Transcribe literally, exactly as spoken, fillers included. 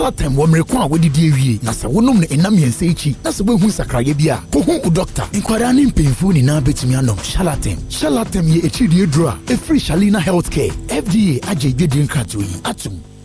Shalatem wo mrekwa wodi die wie na se wonom ne enam yense echi na se behu sakraye bia ko hu doctor inkwara ne mpemfu ni na betumi anom Shalatem Shalatem ye echi die dro a e free Shalina Healthcare F D A agye gbedi nkrato yi atum